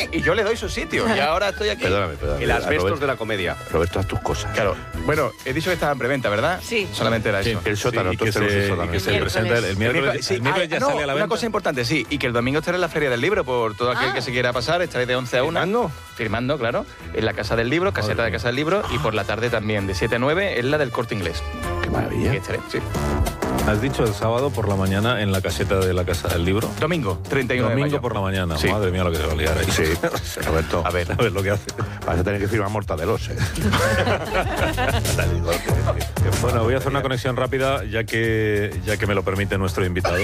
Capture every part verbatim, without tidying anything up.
mí y yo le doy su sitio. Y ahora estoy aquí. Perdóname, perdóname. El asbestos Roberto, de la comedia. Roberto, haz tus cosas. Claro. Bueno, he dicho que estaba en preventa, ¿verdad? Sí. Solamente era Sí, eso. el sótano, Sí, y que entonces se, el sótano. y que se Miércoles. presenta el, el miércoles, Sí, el miércoles ah, ya no, sale a la una venta. cosa importante, sí, y que el domingo estaré en la Feria del Libro por todo aquel Ah. que se quiera pasar, estaré de once a una. ¿Firmando? Firmando, claro, en la Casa del Libro, caseta de Casa del Libro, y por la tarde también, de siete a nueve, en la del Corte Inglés. Qué maravilla. Que estaré, sí. Has dicho el sábado por la mañana en la caseta de la Casa del Libro. Domingo, treinta y uno de Domingo mayo. por la mañana. Sí. Madre mía lo que se va a liar ahí. Sí, Roberto. A ver. A ver lo que hace. Vas a tener que firmar mortadelos, ¿eh? Te digo que- Bueno, voy a hacer una conexión rápida ya que, ya que me lo permite nuestro invitado.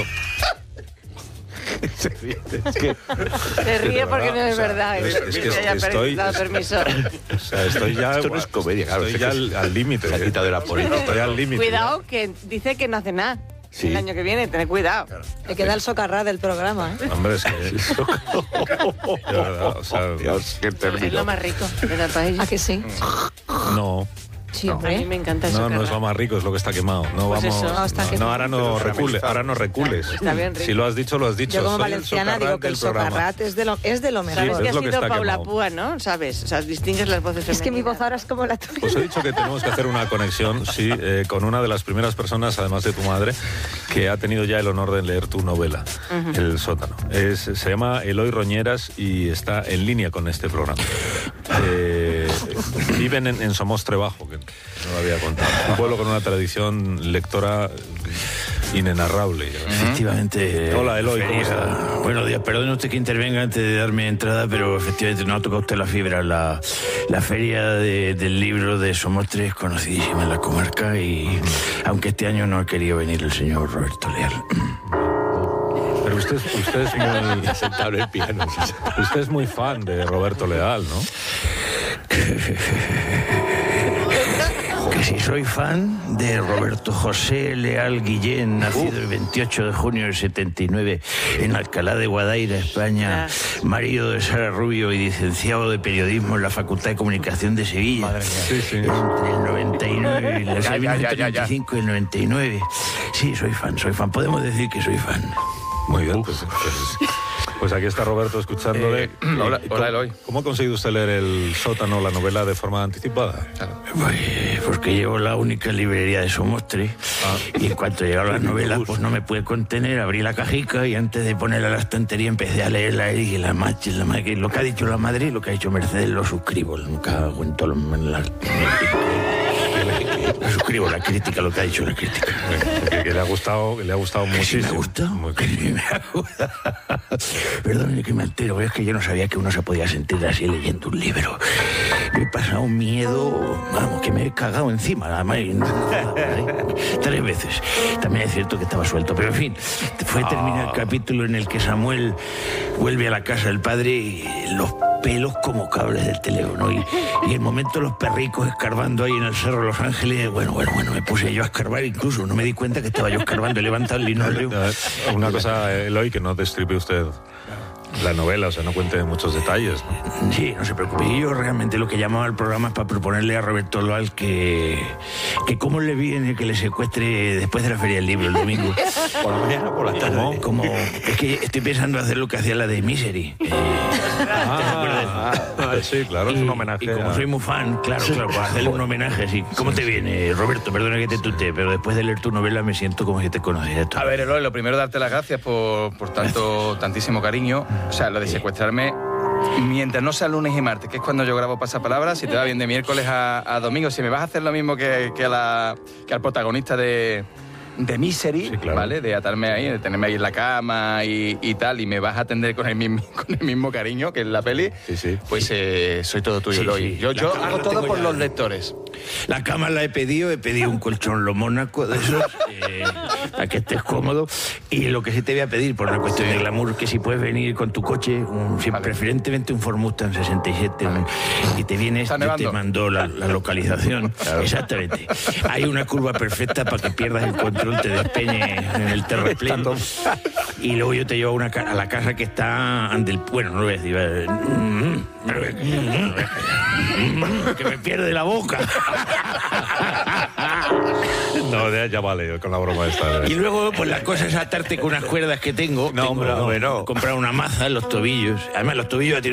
Es que Se ríe porque no es O sea, verdad. es- es que que haya per- estoy- dado permiso. O sea, estoy ya... Esto no es comedia, claro, Estoy es ya que al al límite. se ha quitado de la política. Estoy al límite. Cuidado, que dice que no hace nada. Sí. El año que viene, tened cuidado. Le queda el socarrá del programa, ¿eh? Hombre, es que... De verdad, o sea, Dios, qué Es término. lo más rico de la país. ¿A que sí? no... Sí, A mí hombre. me encanta eso. No, no es lo más rico, es lo que está quemado. No, Pues vamos. eso. No, está no, quemado. no, ahora no recules, ahora no recules. Está bien rico. Si lo has dicho, lo has dicho. Yo como Soy el valenciana socarrat digo que el del programa. socarrat es de lo, es de lo mejor. Sabes pues que es ha lo que sido está Paula quemado. Púa, ¿no? ¿Sabes? O sea, distingues las voces femeninas. Es que mi voz ahora es como la tuya. Os he dicho que tenemos que hacer una conexión, sí, eh, con una de las primeras personas, además de tu madre, que ha tenido ya el honor de leer tu novela, El sótano. Es, se llama Eloy Roñeras y está en línea con este programa. Eh, viven en, en Somostre Bajo, que no lo había contado. Un pueblo con una tradición lectora inenarrable. Efectivamente. Hola, Eloy, ¿cómo feria- está? Buenos días, perdone usted que intervenga antes de darme entrada, pero efectivamente no ha tocado usted la fibra. La, la feria de- del libro de Somostre es conocidísima en la comarca y aunque este año no ha querido venir el señor Roberto Leal. Pero usted, usted, es muy, Sentado en el piano. usted es muy fan de Roberto Leal, ¿no? Que si soy fan de Roberto José Leal Guillén, nacido el veintiocho de junio del setenta y nueve en Alcalá de Guadaira, España, marido de Sara Rubio y licenciado de periodismo en la Facultad de Comunicación de Sevilla. Sí, sí. Entre el noventa y nueve y la Ya, ya, ya, ya, ya. noventa y cinco y el noventa y nueve. Sí, soy fan, soy fan. Podemos decir que soy fan. Muy bien, pues, pues, pues aquí está Roberto escuchándole. Eh, hola, ¿Y hola, cómo- Eloy. ¿Cómo ha conseguido usted leer El sótano, la novela, de forma anticipada? Pues porque llevo la única librería de Somostre y en cuanto llegaron las novelas pues no me pude contener, abrí la cajica y antes de ponerla a la estantería empecé a leerla y dije, la machi, la madre, lo que ha dicho la madre y lo que ha dicho Mercedes lo suscribo, nunca cuento lo, la, lo suscribo, la crítica, lo que ha dicho la crítica. Que, que le ha gustado, que le ha gustado Que sí muchísimo. me ha gustado, Muy- que sí me ha gustado. Perdón que me entero, es que yo no sabía que uno se podía sentir así leyendo un libro. Me he pasado un miedo, vamos, que me he cagado encima, además, y no- ¿eh? tres veces. También es cierto que estaba suelto, pero en fin, fue terminar el capítulo en el que Samuel vuelve a la casa del padre y los pelos como cables del teléfono y, y el momento los perricos escarbando ahí en el Cerro de Los Ángeles, bueno, bueno, bueno, me puse yo a escarbar incluso, no me di cuenta que estaba yo escarbando, he levantado el linóleo. Una cosa, Eloy, que no destripe usted la novela, o sea, no cuente muchos detalles, ¿no? Sí, no se preocupe. Y yo realmente lo que llamaba al programa es para proponerle a Roberto Leal que, que cómo le viene que le secuestre después de la Feria del Libro el domingo. Por la mañana o por la tarde. Como, como- es que estoy pensando hacer lo que hacía la de Misery. Eh, Ah, ah, sí, claro, es un homenaje. Y como a- soy muy fan, claro, claro, para hacerle un homenaje así. ¿Cómo te viene, Roberto? Perdona que te tutee, pero después de leer tu novela me siento como si te conociera todo. A ver, Eloy, lo primero darte las gracias por, por tanto, tantísimo cariño. O sea, lo de secuestrarme, mientras no sea lunes y martes, que es cuando yo grabo Pasapalabra, si te va bien de miércoles a, a domingo, si me vas a hacer lo mismo que, que, a la, que al protagonista de, de Misery, Sí, claro. ¿vale? De atarme ahí, de tenerme ahí en la cama y, y tal, y me vas a atender con el mismo, con el mismo cariño que en la peli, Sí, sí. pues eh, soy todo tuyo, Sí, Eloy. sí. Yo, La yo cámara hago la todo tengo por ya. los lectores. La cama la he pedido, he pedido un colchón lo mónaco de esos, eh, para que estés cómodo. Y lo que sí te voy a pedir, por una cuestión de glamour, que si puedes venir con tu coche, un, si- Vale. preferentemente un Ford Mustang sesenta y siete, un- y te vienes, Está yo te nevando. mando la, la localización. Exactamente. Hay una curva perfecta para que pierdas el control, te despeñes en el terraplén. Y luego yo te llevo a, una, ca- a la casa que está ante el... Bueno, no lo voy a decir. eh, mm, no lo voy a- mm, no lo voy a callar. Mm, que me pierde la boca. No, ya, ya vale, con la broma esta. Y luego, pues la cosa es atarte con unas cuerdas que tengo. No, Tengo- hombre, no, He comprado una maza en los tobillos. Además, los tobillos